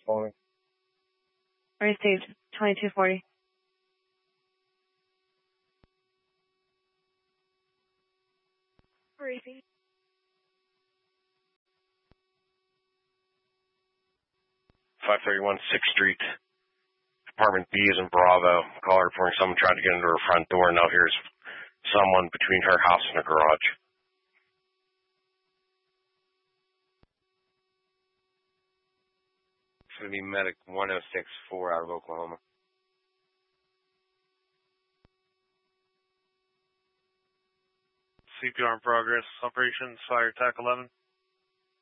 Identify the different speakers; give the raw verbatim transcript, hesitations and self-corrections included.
Speaker 1: calling.
Speaker 2: Received. twenty-two forty.
Speaker 3: Received.
Speaker 1: five thirty-one sixth Street. Apartment B is in Bravo. Caller reporting someone trying to get into her front door. Now here's someone between her house and her garage.
Speaker 4: It's going to be Medic one oh six four out of Oklahoma.
Speaker 5: C P R in progress. Operations Fire Attack eleven.